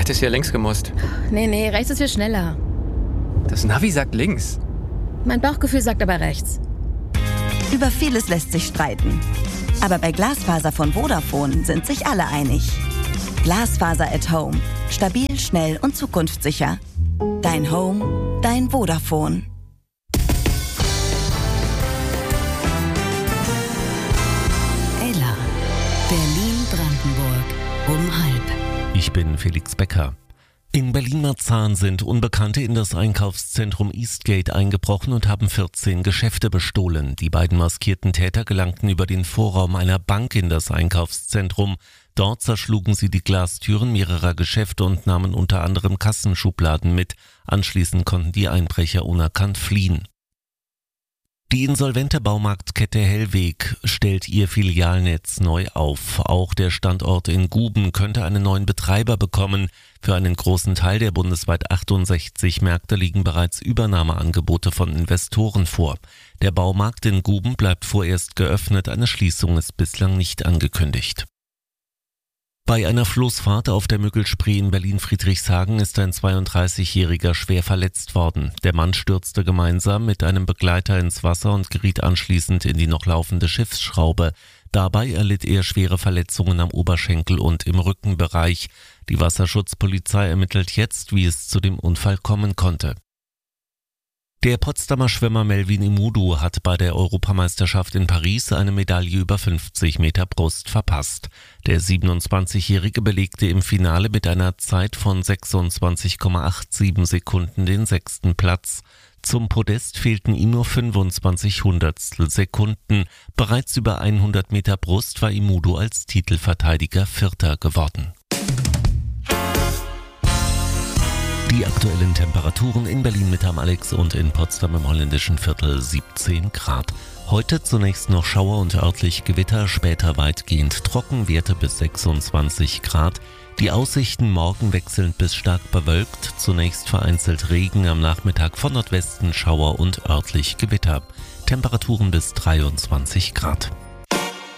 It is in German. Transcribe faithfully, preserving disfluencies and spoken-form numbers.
hättest ja längs gemusst. Nee, nee, rechts ist viel schneller. Das Navi sagt links. Mein Bauchgefühl sagt aber rechts. Über vieles lässt sich streiten. Aber bei Glasfaser von Vodafone sind sich alle einig. Glasfaser at Home. Stabil, schnell und zukunftssicher. Dein Home, dein Vodafone. Ella. Berlin-Brandenburg. Um halb. Ich bin Felix Becker. In Berlin-Marzahn sind Unbekannte in das Einkaufszentrum Eastgate eingebrochen und haben vierzehn Geschäfte bestohlen. Die beiden maskierten Täter gelangten über den Vorraum einer Bank in das Einkaufszentrum. Dort zerschlugen sie die Glastüren mehrerer Geschäfte und nahmen unter anderem Kassenschubladen mit. Anschließend konnten die Einbrecher unerkannt fliehen. Die insolvente Baumarktkette Hellweg stellt ihr Filialnetz neu auf. Auch der Standort in Guben könnte einen neuen Betreiber bekommen. Für einen großen Teil der bundesweit achtundsechzig Märkte liegen bereits Übernahmeangebote von Investoren vor. Der Baumarkt in Guben bleibt vorerst geöffnet, eine Schließung ist bislang nicht angekündigt. Bei einer Floßfahrt auf der Müggelspree in Berlin-Friedrichshagen ist ein zweiunddreißigjähriger schwer verletzt worden. Der Mann stürzte gemeinsam mit einem Begleiter ins Wasser und geriet anschließend in die noch laufende Schiffsschraube. Dabei erlitt er schwere Verletzungen am Oberschenkel und im Rückenbereich. Die Wasserschutzpolizei ermittelt jetzt, wie es zu dem Unfall kommen konnte. Der Potsdamer Schwimmer Melvin Imudu hat bei der Europameisterschaft in Paris eine Medaille über fünfzig Meter Brust verpasst. Der siebenundzwanzigjährige belegte im Finale mit einer Zeit von sechsundzwanzig Komma siebenundachtzig Sekunden den sechsten Platz. Zum Podest fehlten ihm nur fünfundzwanzig Hundertstel Sekunden. Bereits über hundert Meter Brust war Imudu als Titelverteidiger Vierter geworden. Die aktuellen Temperaturen in Berlin mit am Alex und in Potsdam im holländischen Viertel siebzehn Grad. Heute zunächst noch Schauer und örtlich Gewitter, später weitgehend trocken, Werte bis sechsundzwanzig Grad. Die Aussichten morgen wechselnd bis stark bewölkt, zunächst vereinzelt Regen, am Nachmittag von Nordwesten Schauer und örtlich Gewitter. Temperaturen bis dreiundzwanzig Grad.